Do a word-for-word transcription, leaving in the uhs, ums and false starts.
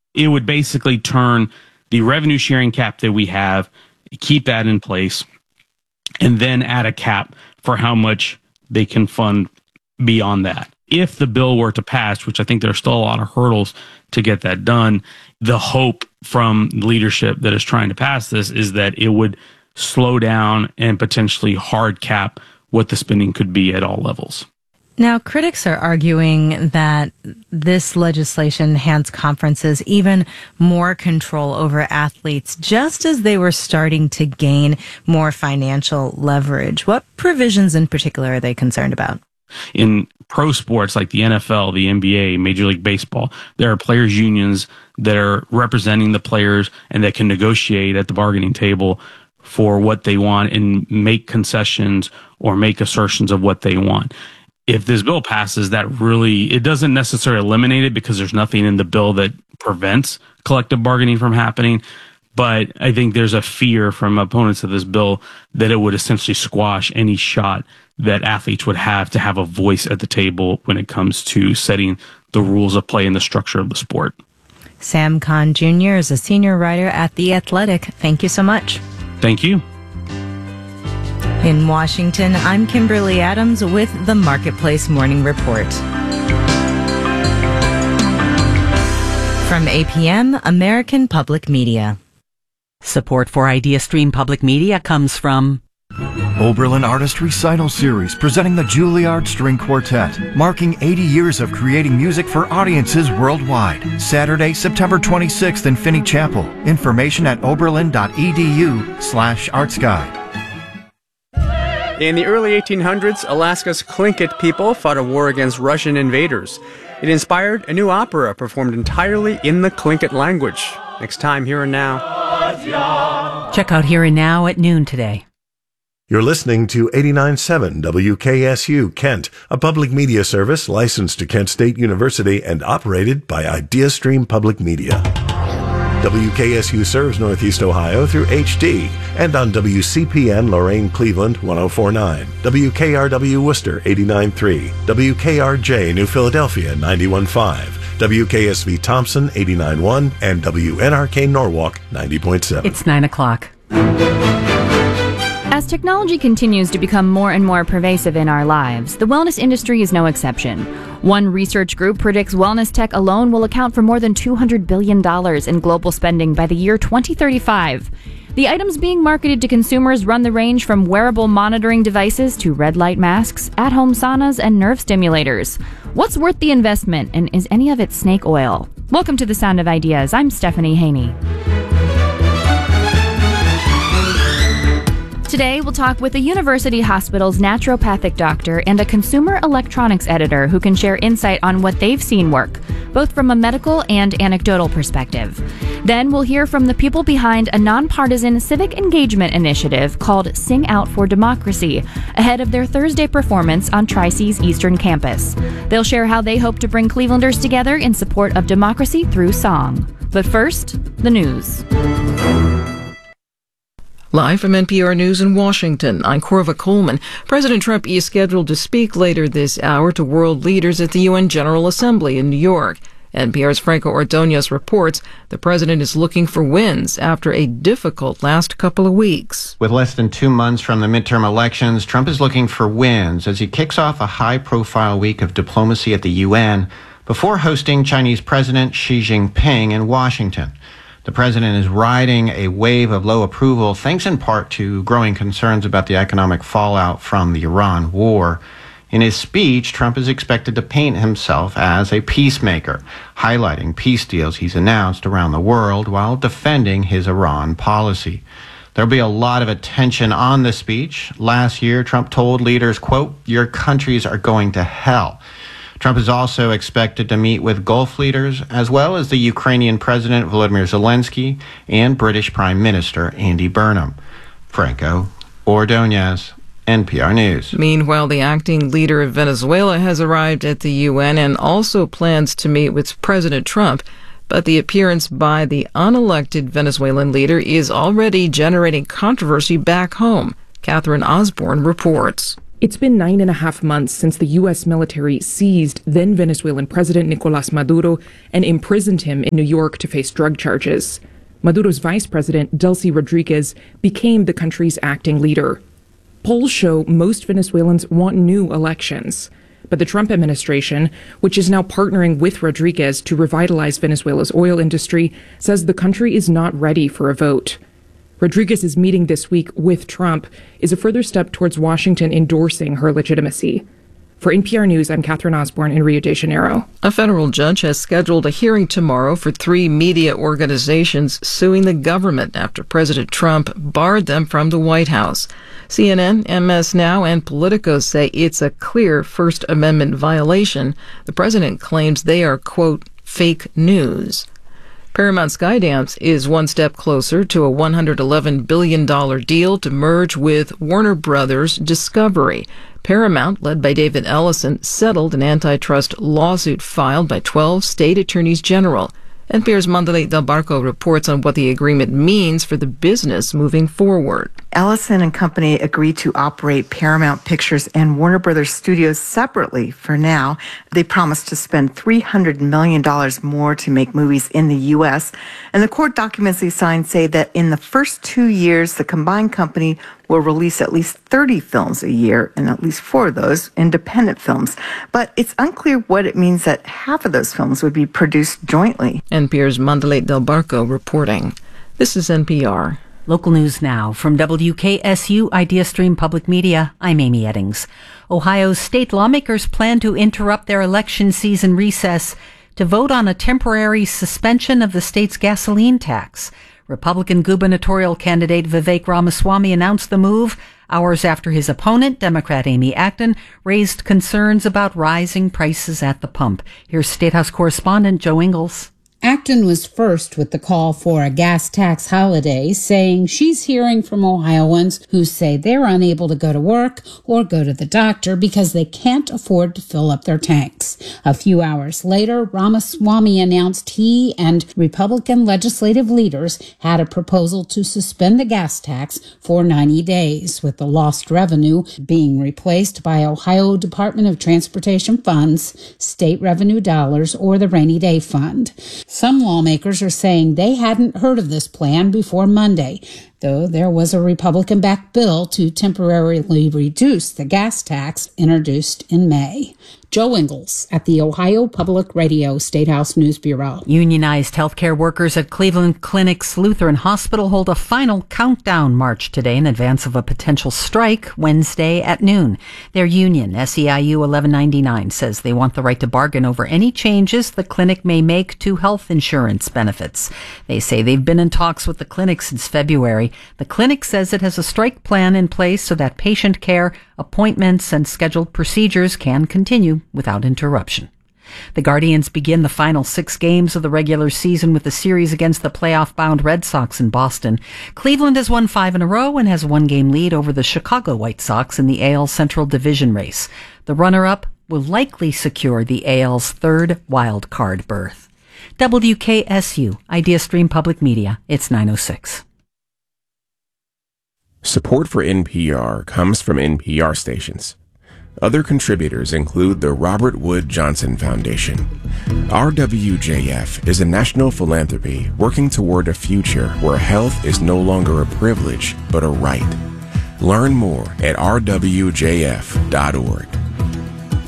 it would basically turn the revenue sharing cap that we have, keep that in place, and then add a cap for how much they can fund beyond that. If the bill were to pass, which I think there's still a lot of hurdles to get that done, the hope from leadership that is trying to pass this is that it would slow down and potentially hard cap what the spending could be at all levels. Now, critics are arguing that this legislation hands conferences even more control over athletes, just as they were starting to gain more financial leverage. What provisions in particular are they concerned about? In pro sports like the N F L, the N B A, Major League Baseball, there are players' unions that are representing the players and that can negotiate at the bargaining table for what they want and make concessions or make assertions of what they want. If this bill passes, that really, it doesn't necessarily eliminate it because there's nothing in the bill that prevents collective bargaining from happening. But I think there's a fear from opponents of this bill that it would essentially squash any shot that athletes would have to have a voice at the table when it comes to setting the rules of play and the structure of the sport. Sam Khan Junior is a senior writer at The Athletic. Thank you so much. Thank you. In Washington, I'm Kimberly Adams with the Marketplace Morning Report. From A P M, American Public Media. Support for IdeaStream Public Media comes from Oberlin Artist Recital Series, presenting the Juilliard String Quartet, marking eighty years of creating music for audiences worldwide. Saturday, September twenty-sixth in Finney Chapel. Information at oberlin.edu slash artsguide. In the early eighteen hundreds, Alaska's Tlingit people fought a war against Russian invaders. It inspired a new opera performed entirely in the Tlingit language. Next time, Here and Now. Check out Here and Now at noon today. You're listening to eighty-nine point seven W K S U Kent, a public media service licensed to Kent State University and operated by IdeaStream Public Media. W K S U serves Northeast Ohio through H D and on W C P N Lorain Cleveland one oh four point nine, W K R W Worcester eighty-nine point three, W K R J New Philadelphia ninety-one point five, W K S V Thompson eighty-nine point one, and W N R K Norwalk ninety point seven. It's nine o'clock. As technology continues to become more and more pervasive in our lives, the wellness industry is no exception. One research group predicts wellness tech alone will account for more than two hundred billion dollars in global spending by the year twenty thirty-five. The items being marketed to consumers run the range from wearable monitoring devices to red light masks, at-home saunas, and nerve stimulators. What's worth the investment, and is any of it snake oil? Welcome to The Sound of Ideas. I'm Stephanie Haney. Today, we'll talk with a university hospital's naturopathic doctor and a consumer electronics editor who can share insight on what they've seen work, both from a medical and anecdotal perspective. Then we'll hear from the people behind a nonpartisan civic engagement initiative called Sing Out for Democracy, ahead of their Thursday performance on Tri-C's Eastern Campus. They'll share how they hope to bring Clevelanders together in support of democracy through song. But first, the news. Live from N P R News in Washington, I'm Corva Coleman. President Trump is scheduled to speak later this hour to world leaders at the U N General Assembly in New York. N P R's Franco Ordonez reports the president is looking for wins after a difficult last couple of weeks. With less than two months from the midterm elections, Trump is looking for wins as he kicks off a high-profile week of diplomacy at the U N before hosting Chinese President Xi Jinping in Washington. The president is riding a wave of low approval, thanks in part to growing concerns about the economic fallout from the Iran war. In his speech, Trump is expected to paint himself as a peacemaker, highlighting peace deals he's announced around the world while defending his Iran policy. There'll be a lot of attention on the speech. Last year, Trump told leaders, quote, "Your countries are going to hell." Trump is also expected to meet with Gulf leaders, as well as the Ukrainian President Volodymyr Zelensky and British Prime Minister Andy Burnham. Franco Ordonez, N P R News. Meanwhile, the acting leader of Venezuela has arrived at the U N and also plans to meet with President Trump. But the appearance by the unelected Venezuelan leader is already generating controversy back home. Catherine Osborne reports. It's been nine and a half months since the U S military seized then Venezuelan President Nicolas Maduro and imprisoned him in New York to face drug charges. Maduro's vice president, Delcy Rodriguez, became the country's acting leader. Polls show most Venezuelans want new elections. But the Trump administration, which is now partnering with Rodriguez to revitalize Venezuela's oil industry, says the country is not ready for a vote. Rodriguez's meeting this week with Trump is a further step towards Washington endorsing her legitimacy. For N P R News, I'm Catherine Osborne in Rio de Janeiro. A federal judge has scheduled a hearing tomorrow for three media organizations suing the government after President Trump barred them from the White House. C N N, M S Now, and Politico say it's a clear First Amendment violation. The president claims they are, quote, fake news. Paramount Skydance is one step closer to a one hundred eleven billion dollars deal to merge with Warner Brothers Discovery. Paramount, led by David Ellison, settled an antitrust lawsuit filed by twelve state attorneys general. N P R's Mandalay Del Barco reports on what the agreement means for the business moving forward. Ellison and Company agreed to operate Paramount Pictures and Warner Brothers Studios separately for now. They promised to spend three hundred million dollars more to make movies in the U S. And the court documents they signed say that in the first two years, the combined company will release at least thirty films a year, and at least four of those independent films. But it's unclear what it means that half of those films would be produced jointly. N P R's Mandalay Del Barco reporting. This is N P R. Local news now from W K S U IdeaStream Public Media. I'm Amy Eddings. Ohio's state lawmakers plan to interrupt their election season recess to vote on a temporary suspension of the state's gasoline tax. Republican gubernatorial candidate Vivek Ramaswamy announced the move hours after his opponent, Democrat Amy Acton, raised concerns about rising prices at the pump. Here's State House correspondent Joe Ingles. Acton was first with the call for a gas tax holiday, saying she's hearing from Ohioans who say they're unable to go to work or go to the doctor because they can't afford to fill up their tanks. A few hours later, Ramaswamy announced he and Republican legislative leaders had a proposal to suspend the gas tax for ninety days, with the lost revenue being replaced by Ohio Department of Transportation funds, state revenue dollars, or the Rainy Day Fund. Some lawmakers are saying they hadn't heard of this plan before Monday, though there was a Republican-backed bill to temporarily reduce the gas tax introduced in May. Joe Ingles at the Ohio Public Radio State House News Bureau. Unionized healthcare workers at Cleveland Clinic's Lutheran Hospital hold a final countdown march today in advance of a potential strike Wednesday at noon. Their union, S E I U eleven ninety-nine, says they want the right to bargain over any changes the clinic may make to health insurance benefits. They say they've been in talks with the clinic since February. The clinic says it has a strike plan in place so that patient care, appointments, and scheduled procedures can continue without interruption. The Guardians begin the final six games of the regular season with a series against the playoff-bound Red Sox in Boston. Cleveland has won five in a row and has one game lead over the Chicago White Sox in the A L Central Division race. The runner-up will likely secure the A L's third wild card berth. W K S U, IdeaStream Public Media. It's nine oh six. Support for N P R comes from N P R stations. Other contributors include the Robert Wood Johnson Foundation. R W J F is a national philanthropy working toward a future where health is no longer a privilege, but a right. Learn more at r w j f dot org.